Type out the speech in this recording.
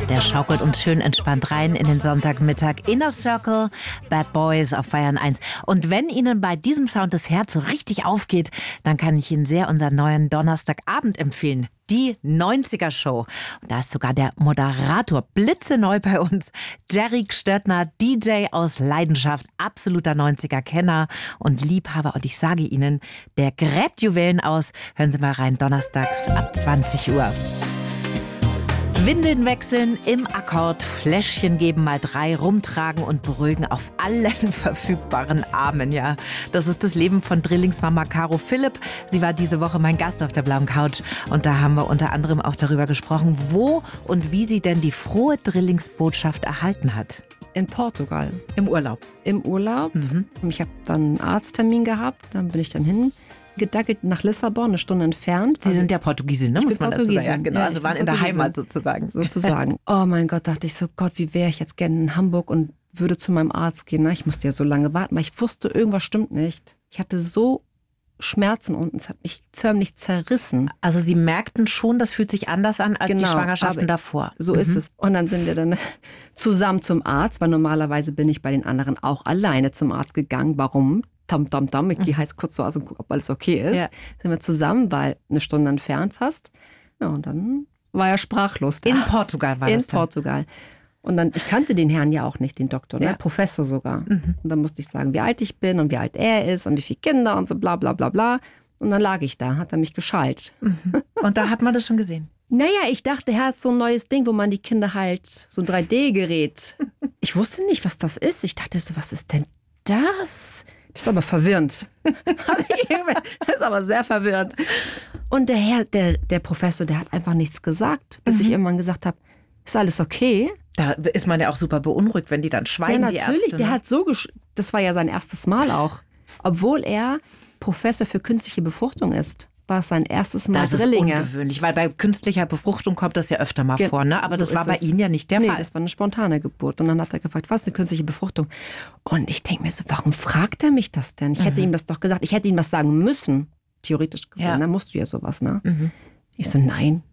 Der schaukelt uns schön entspannt rein in den Sonntagmittag. Inner Circle, Bad Boys auf Bayern 1. Und wenn Ihnen bei diesem Sound das Herz so richtig aufgeht, dann kann ich Ihnen sehr unseren neuen Donnerstagabend empfehlen. Die 90er Show. Und da ist sogar der Moderator blitzeneu bei uns. Jerry Stöttner, DJ aus Leidenschaft, absoluter 90er Kenner und Liebhaber. Und ich sage Ihnen, der gräbt Juwelen aus. Hören Sie mal rein, donnerstags ab 20 Uhr. Windeln wechseln, im Akkord, Fläschchen geben mal 3, rumtragen und beruhigen auf allen verfügbaren Armen, ja. Das ist das Leben von Drillingsmama Caro Philipp. Sie war diese Woche mein Gast auf der blauen Couch und da haben wir unter anderem auch darüber gesprochen, wo und wie sie denn die frohe Drillingsbotschaft erhalten hat. In Portugal. Im Urlaub. Im Urlaub. Ich habe dann einen Arzttermin gehabt, dann bin ich dann hingedackelt nach Lissabon, eine Stunde entfernt. Sie sind ja Portugiesin, ne? Muss man dazu sagen. Ja, genau. Also waren in der Heimat sozusagen. Oh mein Gott, dachte ich so, Gott, wie wäre ich jetzt gerne in Hamburg und würde zu meinem Arzt gehen. Na, ich musste ja so lange warten, weil ich wusste, irgendwas stimmt nicht. Ich hatte so Schmerzen unten, es hat mich förmlich zerrissen. Also Sie merkten schon, das fühlt sich anders an als die Schwangerschaften davor. So ist es. Und dann sind wir dann zusammen zum Arzt, weil normalerweise bin ich bei den anderen auch alleine zum Arzt gegangen. Warum? Ich gehe halt kurz so aus und gucke, ob alles okay ist. Ja. Sind wir zusammen, weil eine Stunde entfernt fast. Ja, und dann war er sprachlos. In Portugal war das In Portugal. Und dann, ich kannte den Herrn ja auch nicht, den Doktor, ne? Professor sogar. Und dann musste ich sagen, wie alt ich bin und wie alt er ist und wie viele Kinder und so bla bla bla bla. Und dann lag ich da, hat er mich geschallt. Und da hat man das schon gesehen? Naja, ich dachte, er hat so ein neues Ding, wo man die Kinder halt, so ein 3D-Gerät. Ich wusste nicht, was das ist. Ich dachte so, was ist denn das? Das ist aber verwirrend. Das ist aber sehr verwirrend. Und der Herr, der Professor, der hat einfach nichts gesagt, bis ich irgendwann gesagt habe, ist alles okay? Da ist man ja auch super beunruhigt, wenn die dann schweigen, ja, die natürlich, Ärzte. Der hat das war ja sein erstes Mal auch. Obwohl er Professor für künstliche Befruchtung ist, war es sein erstes Mal Drillinge. Das ist ungewöhnlich, weil bei künstlicher Befruchtung kommt das ja öfter mal vor, ne? Aber so das war bei Ihnen ja nicht der Fall. Nee, das war eine spontane Geburt. Und dann hat er gefragt, was ist eine künstliche Befruchtung? Und ich denke mir so, warum fragt er mich das denn? Ich hätte ihm das doch gesagt. Ich hätte ihm was sagen müssen, theoretisch gesehen. Ja. Dann musst du ja sowas, ne? Ich so, nein,